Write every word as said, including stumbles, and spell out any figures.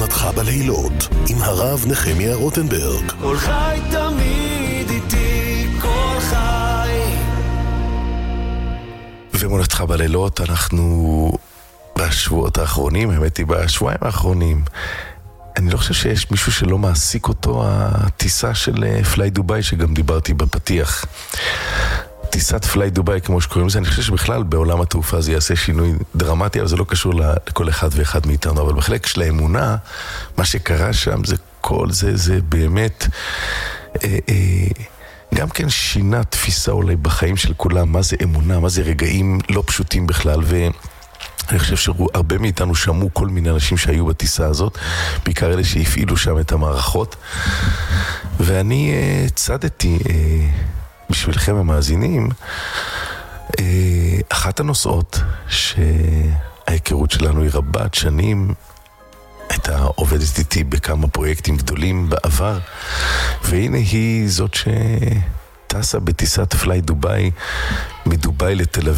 ושמחתך בלילות עם הרב נחמיה רוטנברג. כל חי תמיד איתי, כל חי. ומולדתך בלילות, אנחנו בשבועות האחרונים, האמת היא בשבועיים האחרונים, אני לא חושב שיש מישהו שלא מעסיק אותו הטיסה של פליי דוביי, שגם דיברתי בפתיח. טיסת פליי דוביי, כמו שקוראים לזה, אני חושב שבכלל בעולם התעופה זה יעשה שינוי דרמטי, אבל זה לא קשור לכל אחד ואחד מאיתנו. אבל בחלק של האמונה, מה שקרה שם זה כל זה, זה באמת אה, אה, גם כן שינה תפיסה אולי בחיים של כולם, מה זה אמונה, מה זה רגעים לא פשוטים בכלל, ו... אני חושב שהרבה מאיתנו שמעו כל מיני אנשים שהיו בטיסה הזאת, בעיקר אלה שהפעילו שם את המערכות, ואני uh, צדתי uh, בשבילכם המאזינים uh, אחת הנושאות שההיכרות שלנו היא רבת שנים, הייתה עובדת איתי בכמה פרויקטים גדולים בעבר, והנה היא זאת ש... טסה בטיסת פליי דוביי, מדוביי לתל